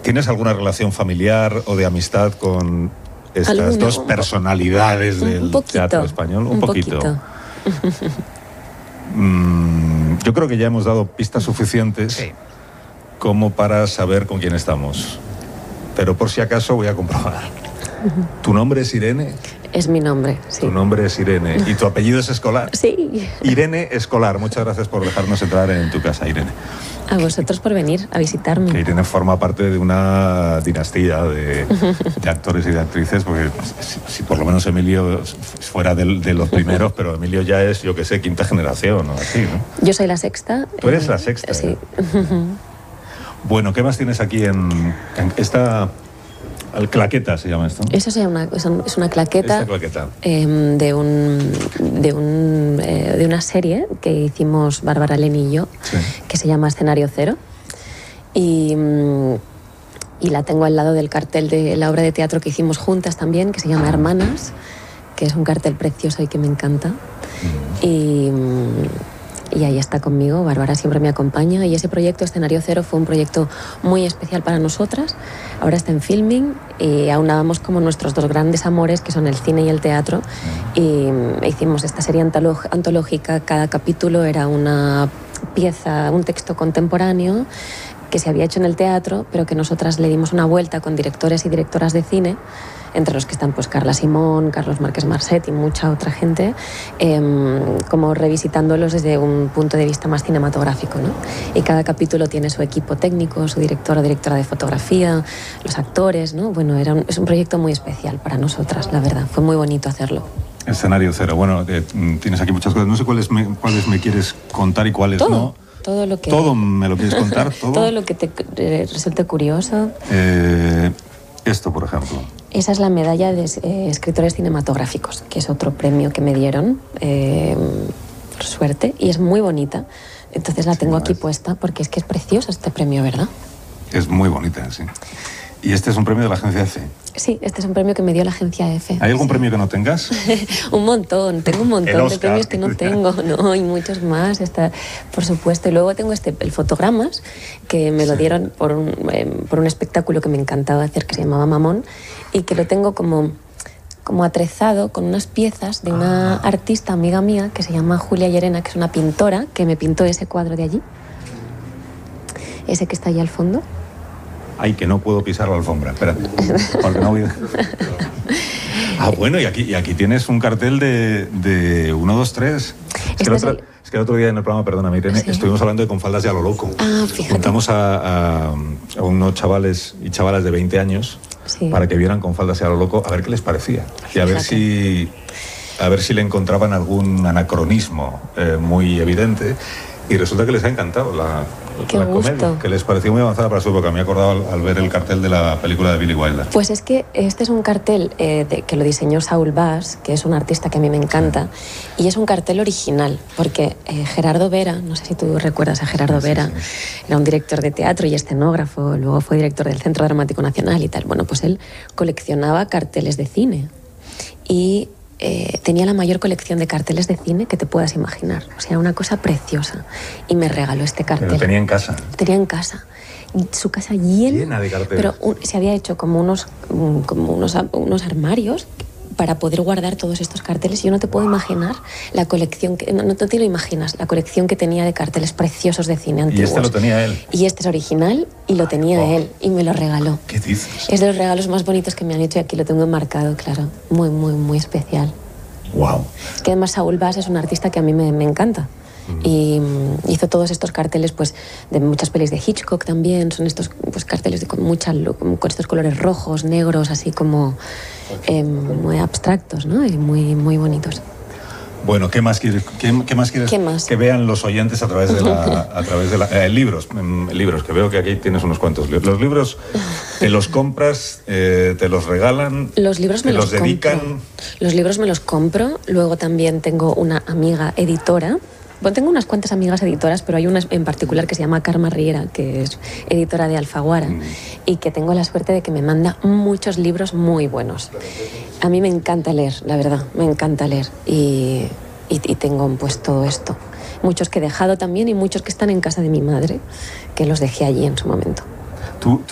¿Tienes alguna relación familiar o de amistad con estas dos personalidades del teatro español? Un poquito. Yo creo que ya hemos dado pistas suficientes como para saber con quién estamos. Pero por si acaso voy a comprobar. ¿Tu nombre es Irene? Es mi nombre, sí. Tu nombre es Irene. ¿Y tu apellido es Escolar? Sí. Irene Escolar. Muchas gracias por dejarnos entrar en tu casa, Irene. A vosotros por venir a visitarme. Que Irene forma parte de una dinastía de actores y de actrices, porque si por lo menos Emilio fuera de los primeros, pero Emilio ya es, yo qué sé, quinta generación o así, ¿no? Yo soy la sexta. ¿Tú eres la sexta? Sí. Bueno, ¿qué más tienes aquí en esta... claqueta se llama esto? Eso es una claqueta, de una serie que hicimos Bárbara Len y yo, que se llama Escenario Cero. Y la tengo al lado del cartel de la obra de teatro que hicimos juntas también, que se llama Hermanas, que es un cartel precioso y que me encanta. Y ahí está conmigo, Bárbara siempre me acompaña, y ese proyecto Escenario Cero fue un proyecto muy especial para nosotras. Ahora está en filming y aunábamos como nuestros dos grandes amores, que son el cine y el teatro, y hicimos esta serie antológica. Cada capítulo era una pieza, un texto contemporáneo que se había hecho en el teatro, pero que nosotras le dimos una vuelta con directores y directoras de cine, entre los que están pues Carla Simón, Carlos Márquez Marcet y mucha otra gente, como revisitándolos desde un punto de vista más cinematográfico, ¿no? Y cada capítulo tiene su equipo técnico, su director o directora de fotografía, los actores, ¿no? Bueno, es un proyecto muy especial para nosotras, la verdad. Fue muy bonito hacerlo. Escenario Cero. Bueno, tienes aquí muchas cosas. No sé cuáles me quieres contar y cuáles no. Todo me lo quieres contar, todo. Todo lo que te resulte curioso. Esto, por ejemplo. Esa es la medalla de escritores cinematográficos, que es otro premio que me dieron, por suerte, y es muy bonita. Entonces la tengo aquí puesta porque es que es precioso este premio, ¿verdad? Es muy bonita, sí. ¿Y este es un premio de la agencia EFE? Sí, este es un premio que me dio la agencia EFE. ¿Hay algún premio que no tengas? Un montón, tengo un montón de premios que no tengo, no, y muchos más, por supuesto. Y luego tengo el Fotogramas, que me lo dieron por un espectáculo que me encantaba hacer, que se llamaba Mamón, y que lo tengo como atrezado con unas piezas de una artista amiga mía que se llama Julia Llerena, que es una pintora, que me pintó ese cuadro de allí, ese que está ahí al fondo. Ay, que no puedo pisar la alfombra, espérate. Porque no voy... bueno, y aquí tienes un cartel de 1, 2, 3. Es que el otro día en el programa, perdóname, Irene, estuvimos hablando de Con faldas y a lo loco. Fíjate. Juntamos a unos chavales y chavalas de 20 años para que vieran Con faldas y a lo loco, a ver qué les parecía. Y a ver si le encontraban algún anacronismo muy evidente. Y resulta que les ha encantado la comedia, que les pareció muy avanzada para su época. Me he acordado al ver el cartel de la película de Billy Wilder. Pues es que este es un cartel que lo diseñó Saúl Bas, que es un artista que a mí me encanta, y es un cartel original, porque Gerardo Vera, no sé si tú recuerdas a Gerardo Vera, era un director de teatro y escenógrafo, luego fue director del Centro Dramático Nacional y tal. Bueno, pues él coleccionaba carteles de cine y tenía la mayor colección de carteles de cine que te puedas imaginar. O sea, una cosa preciosa. Y me regaló este cartel. Pero tenía en casa. Tenía en casa. Su casa llena de carteles. Pero se había hecho como unos armarios para poder guardar todos estos carteles. Yo no te puedo imaginar la colección, no te lo imaginas, la colección que tenía de carteles preciosos de cine antiguos. ¿Y este lo tenía él? Y este es original y lo tenía él y me lo regaló. ¿Qué dices? Es de los regalos más bonitos que me han hecho y aquí lo tengo enmarcado, claro. Muy, muy, muy especial. Wow. Es que además Saúl Bas es un artista que a mí me encanta. Y hizo todos estos carteles pues de muchas pelis de Hitchcock también. Son estos pues carteles con estos colores rojos, negros, así como muy abstractos, ¿no? Y muy, muy bonitos. Bueno, ¿qué más quieres que vean los oyentes a través de la libros, que veo que aquí tienes unos cuantos libros? Los libros te los compras, te los regalan, los libros me los dedican. Los libros me los compro. Luego también tengo una amiga editora. Bueno, tengo unas cuantas amigas editoras, pero hay una en particular que se llama Karma Riera, que es editora de Alfaguara, y que tengo la suerte de que me manda muchos libros muy buenos. A mí me encanta leer, la verdad, me encanta leer. Y tengo pues todo esto. Muchos que he dejado también y muchos que están en casa de mi madre, que los dejé allí en su momento.